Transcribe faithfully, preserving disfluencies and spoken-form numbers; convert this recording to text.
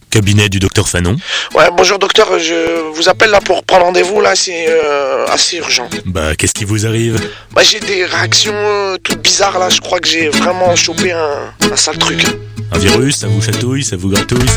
Cabinet du docteur Fanon. Ouais, bonjour docteur, je vous appelle là pour prendre rendez-vous, là, c'est euh, assez urgent. Bah, qu'est-ce qui vous arrive? Bah, j'ai des réactions euh, toutes bizarres, là, je crois que j'ai vraiment chopé un, un sale truc. Un virus, ça vous chatouille, ça vous gratouille, ça